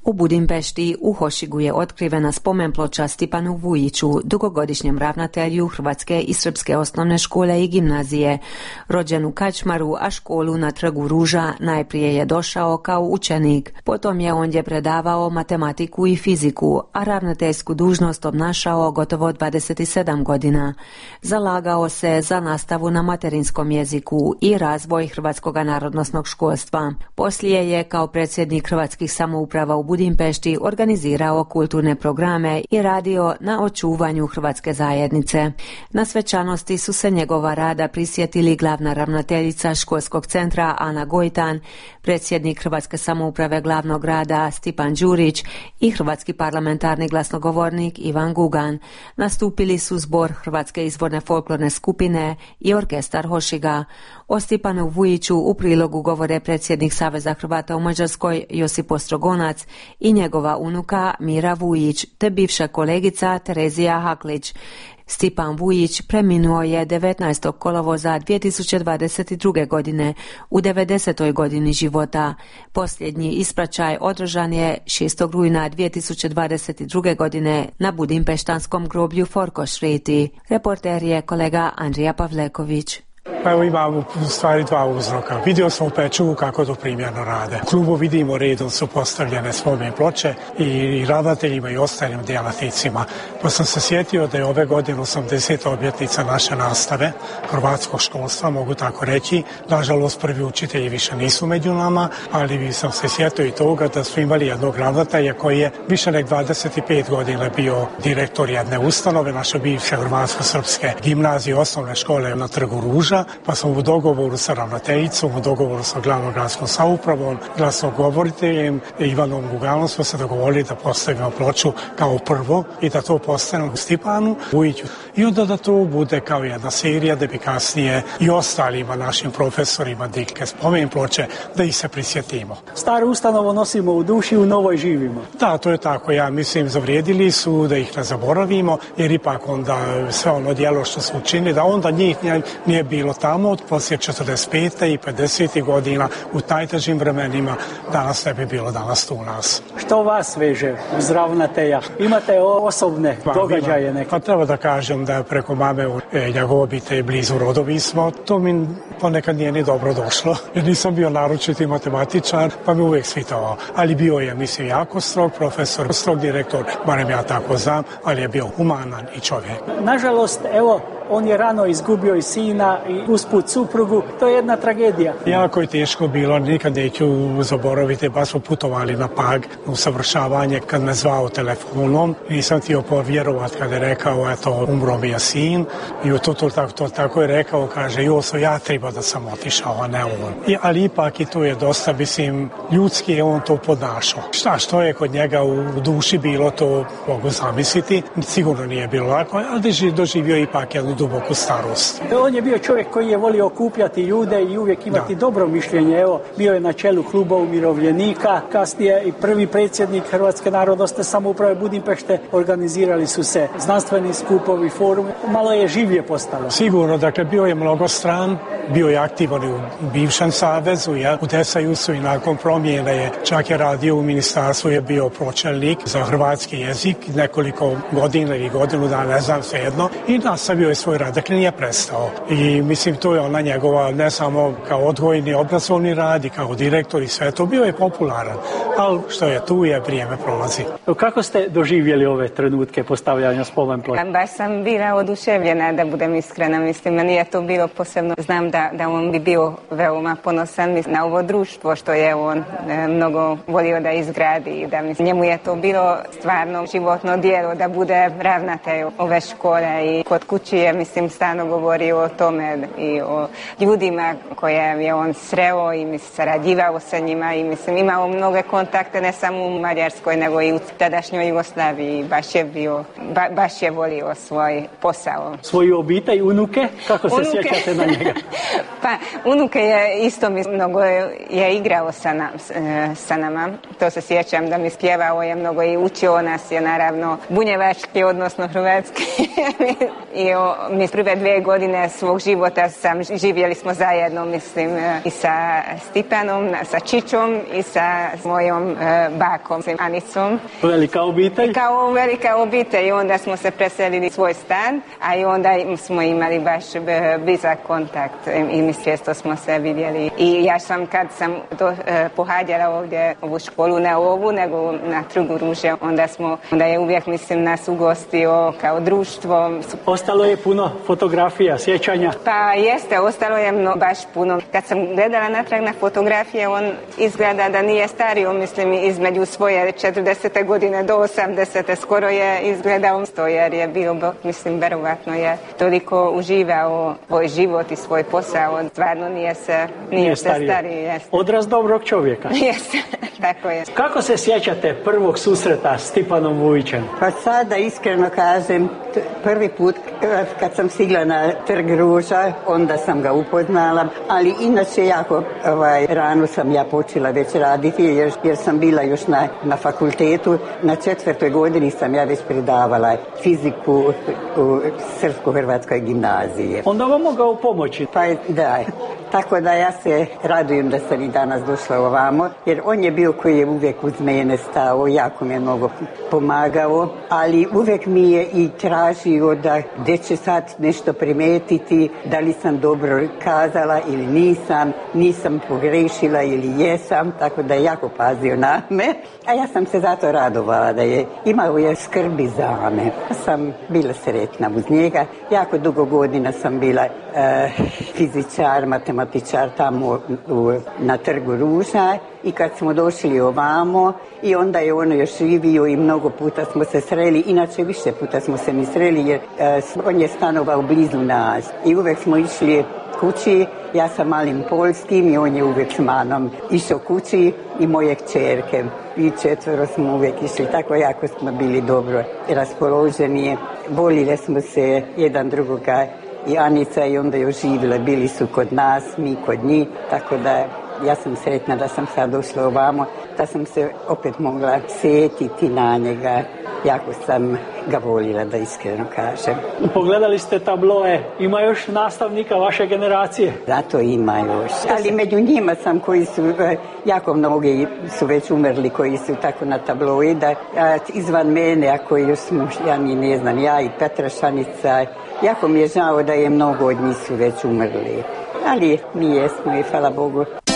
U Budimpešti u Hošigu je otkrivena spomen ploča Stipanu Vujiću, dugogodišnjem ravnatelju Hrvatske i Srpske osnovne škole i gimnazije. Rođen u Kačmaru, a školu na Trgu Ruža najprije je došao kao učenik. Potom je ondje predavao matematiku i fiziku, a ravnateljsku dužnost obnašao gotovo 27 godina. Zalagao se za nastavu na materinskom jeziku i razvoj hrvatskog narodnosnog školstva. Poslije je kao predsjednik hrvatskih samouprava u Budimpešti organizirao kulturne programe i radio na očuvanju hrvatske zajednice. Na svečanosti su se njegova rada prisjetili glavna ravnateljica školskog centra Ana Gojtan, predsjednik Hrvatske samouprave glavnog grada Stipan Đurić i hrvatski parlamentarni glasnogovornik Ivan Gugan. Nastupili su zbor Hrvatske izborne folklorne skupine i orkestar Hošiga. O Stipanu Vujiću u prilogu govore predsjednik Saveza Hrvata u Mađarskoj Josip Ostrogonac i njegova unuka Mira Vujić, te bivša kolegica Terezija Haklić. Stipan Vujić preminuo je 19. kolovoza 2022. godine u 90. godini života. Posljednji ispraćaj održan je 6. rujna 2022. godine na budimpeštanskom groblju Forkošriti. Reporter je kolega Andrija Pavleković. Pa evo imamo u stvari dva uzroka. Vidio sam u Pečuvu kako to primjerno rade. U klubu vidimo redom su postavljene spomen ploče i ravnateljima i ostalim djelatnicima. Pa sam se sjetio da je ove godine 80. obljetnica naše nastave hrvatskog školstva, mogu tako reći. Nažalost, prvi učitelji više nisu među nama, ali sam se sjetio i toga da smo imali jednog ravnatelja koji je više nek 25 godina bio direktor jedne ustanove, naše bivše hrvatsko-srpske gimnazije osnovne škole na Trgu Ruža. Pa sam u dogovoru sa ravnateljicom, u dogovoru sa glavnom gradskom samoupravom, glasnogovoriteljem Ivanom Guganom smo se dogovorili da postavimo ploču kao prvo i da to postane Stipanu Vujiću. I onda da to bude kao jedna serija da bi kasnije i ostalima našim profesorima dike spomen ploče da ih se prisjetimo. Staru ustanovu nosimo u duši, u novoj živimo. Da, to je tako. Ja mislim zavrijedili su da ih ne zaboravimo jer ipak onda sve ono djelo što su učinili da onda njih nije bilo tamo od poslije 45. i 50. godina u najtežim vremenima danas ne bi bilo danas tu u nas. Što vas veže uz ravnatelja? Imate osobne događaje neke? Pa treba da kažem da preko mame u njegov obitelj blizu rodovi smo. To mi ponekad nije ni dobro došlo. Jer nisam bio naročiti matematičar, pa mi uvijek svitao. Ali bio je, mislim, jako strog profesor, strog direktor, barem ja tako znam, ali je bio humanan i čovjek. Nažalost, evo, on je rano izgubio i sina i usput suprugu. To je jedna tragedija. Jako je teško bilo, nikad neću zaboraviti, baš smo putovali na Pag u savršavanje kad me zvao telefonom. Nisam htio povjerovat kad je rekao, eto, umro mi je sin. I to tako je rekao, kaže, Joso, ja treba da sam otišao, a ne on. Ali ipak i to je dosta, mislim, ljudski je on to podnašao. Što je kod njega u duši bilo, to mogu zamisliti. Sigurno nije bilo lako, ali doživio ipak jednu duboku starost. On je bio čovjek koji je volio okupljati ljude i uvijek imati dobro mišljenje. Evo, bio je na čelu kluba umirovljenika, kasnije i prvi predsjednik Hrvatske narodnosne samouprave Budimpešte. Organizirali su se znanstveni skupovi, forumi. Malo je življe postalo. Sigurno, dakle, bio je mnogostran, bio je aktivan u bivšem savezu, u Desajusu i nakon promjene je čak je radio u ministarstvu, je bio pročelnik za hrvatski jezik nekoliko godina ili godinu dana, ne znam, svejedno, i nastavio je svoj rad, dakle nije prestao. I mislim, to je ona njegova, ne samo kao odgojni obrazovni rad i kao direktor i sve to, bio je popularan, ali što je tu je, vrijeme prolazi. Kako ste doživjeli ove trenutke postavljanja spomen ploče? Baš sam bila oduševljena, da budem iskrena, mislim, meni je to bilo posebno. Znam da on bi bio veoma ponosan na ovo društvo što je on mnogo volio da izgradi i da njemu je to bilo stvarno životno djelo da bude ravnatelj ove škole i kod kući je, mislim, stalno govorio o tome i o ljudima koje je on sreo i sarađivao sa njima i mislim imao mnoge kontakte ne samo u Mađarskoj nego i u tadašnjoj Jugoslaviji. Baš je volio svoj posao. Svoju obitelj, unuke? Kako se sjećate na njega? Pa unuke je isto mnogo je igrao sa nama. To se sjećam da mi spjevao je mnogo i učio nas je naravno bunjevački odnosno hrvatski. I mi prve 2 godine svog života živjeli smo zajedno, mislim, i sa Stipanom, sa Čičom i sa mojom mojom bakom, Anicom. Velika obitelj? Kao velika obitelj, onda smo se preselili svoj stan, a i onda smo imali baš blizak kontakt i često smo se vidjeli. I ja sam, kad sam pohađala ovdje ovu školu, ne ovu, nego na Trgu Ruže, onda je uvijek, mislim, nas ugostio kao društvo. Ostalo je puno fotografija, sjećanja? Pa jeste, ostalo je baš puno. Kad sam gledala natrag na fotografije, on izgleda da nije stario, mislim, između svoje 40. godine do 80. skoro je izgledao sto, jer je bio, mislim, verovatno je toliko uživao svoj život i svoj posao, stvarno nije se stariji. Odraz dobrog čovjeka. Jeste, tako je. Kako se sjećate prvog susreta s Stipanom Vujićem? Pa sada iskreno kažem, prvi put kad sam stigla na Trg Ruža, onda sam ga upoznala, ali inače jako rano sam ja počela već raditi, jer sam bila još na fakultetu. Na 4. godini sam ja već predavala fiziku u Srpsko-hrvatskoj gimnaziji. Onda vam mogao pomoći? Pa da, tako da ja se radujem da sam i danas došla ovamo, jer on je bio koji je uvijek uz mene stao, jako mi je mnogo pomagao, ali uvijek mi je i tražio da gdje će sad nešto primetiti, da li sam dobro kazala ili nisam pogrešila ili jesam, tako da je jako pazio na me. A ja sam se zato radovala da je imao je skrbi za me. Sam bila sretna uz njega. Jako dugo godina sam bila fizičar, matematičar tamo na Trgu Ruža, i kad smo došli ovamo i onda je ono još živio i mnogo puta smo se sreli, inače više puta smo se mi sreli, jer on je stanovao blizu nas i uvijek smo išli kući, ja sa malim polskim i on je uvijek s manom išao kući i moje kćerke. I 4 smo uvijek išli, tako jako smo bili dobro raspoloženi, volili smo se jedan drugoga, i Anica i onda još živjela, bili su kod nas, mi kod njih, tako da ja sam sretna da sam sad došla ovamo, da sam se opet mogla sjetiti na njega. Jako sam ga volila, da iskreno kažem. Pogledali ste tabloe, ima još nastavnika vaše generacije? Zato ima još, ali među njima sam koji su, jako mnogi su već umrli koji su tako na tabloe, da izvan mene, a koji još smo, ja ne znam, ja i Petra Šanica, jako mi je žao da je mnogo od njih su već umrli, ali mi jesmo i hvala Bogu.